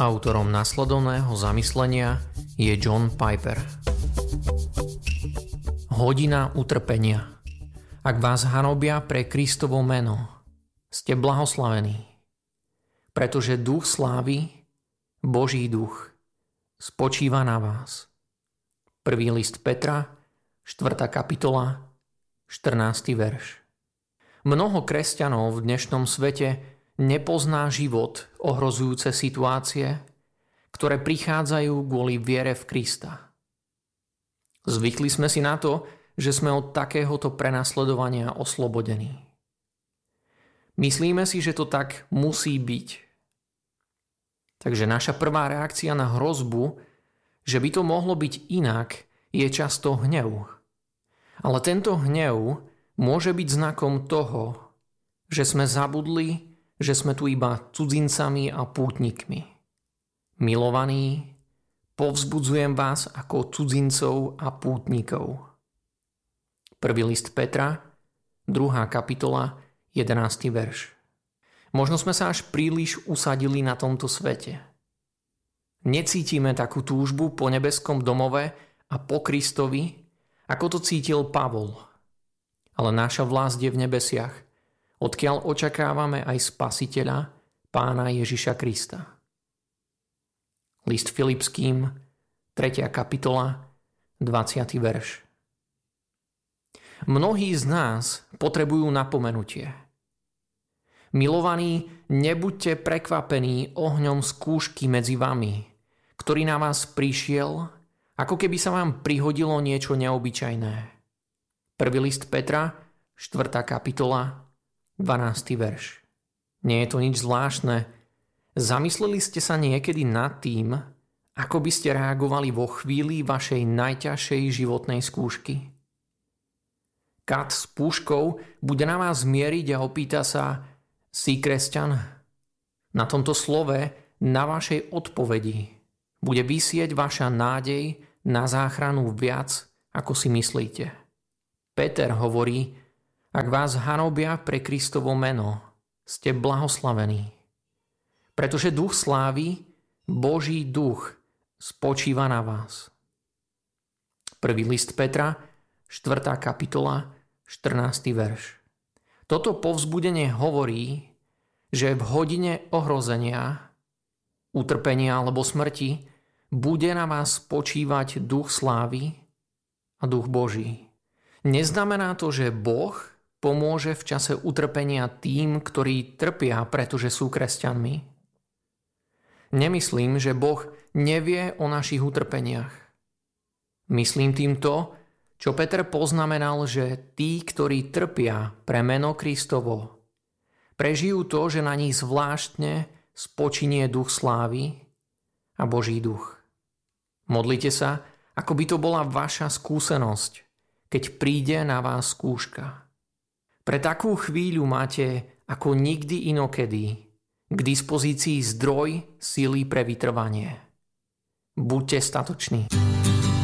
Autorom nasledovného zamyslenia je John Piper. Hodina utrpenia. Ak vás hanobia pre Kristovo meno, ste blahoslavení, pretože duch slávy, Boží duch, spočíva na vás. Prvý list Petra, 4. kapitola, 14. verš. Mnoho kresťanov v dnešnom svete nepozná život ohrozujúce situácie, ktoré prichádzajú kvôli viere v Krista. Zvykli sme si na to, že sme od takéhoto prenasledovania oslobodení. Myslíme si, že to tak musí byť. Takže naša prvá reakcia na hrozbu, že by to mohlo byť inak, je často hnev. Ale tento hnev môže byť znakom toho, že sme zabudli, že sme tu iba cudzincami a pútnikmi. Milovaní, povzbudzujem vás ako cudzincov a pútnikov. Prvý list Petra, 2. kapitola, 11. verš. Možno sme sa až príliš usadili na tomto svete. Necítime takú túžbu po nebeskom domove a po Kristovi, ako to cítil Pavol. Ale naša vlast je v nebesiach, odkiaľ očakávame aj Spasiteľa, Pána Ježiša Krista. List Filipským, 3. kapitola, 20. verš. Mnohí z nás potrebujú napomenutie. Milovaní, nebuďte prekvapení ohňom skúšky medzi vami, ktorý na vás prišiel, ako keby sa vám prihodilo niečo neobyčajné. Prvý list Petra, 4. kapitola, 12. verš. Nie je to nič zvláštne. Zamysleli ste sa niekedy nad tým, ako by ste reagovali vo chvíli vašej najťažšej životnej skúšky? Kat s púškou bude na vás mieriť a opýta sa: si kresťan? Na tomto slove, na vašej odpovedi, bude visieť vaša nádej na záchranu viac, ako si myslíte. Peter hovorí: ak vás hanobia pre Kristovo meno, ste blahoslavení. Pretože duch slávy, Boží duch, spočíva na vás. Prvý list Petra, 4. kapitola, 14. verš. Toto povzbudenie hovorí, že v hodine ohrozenia, utrpenia alebo smrti bude na vás spočívať duch slávy a duch Boží. Neznamená to, že Boh pomôže v čase utrpenia tým, ktorí trpia, pretože sú kresťanmi. Nemyslím, že Boh nevie o našich utrpeniach. Myslím tým to, čo Peter poznamenal, že tí, ktorí trpia pre meno Kristovo, prežijú to, že na nich zvláštne spočinie duch slávy a Boží duch. Modlite sa, ako by to bola vaša skúsenosť, keď príde na vás skúška. Pre takú chvíľu máte ako nikdy inokedy k dispozícii zdroj sily pre vytrvanie. Buďte statoční.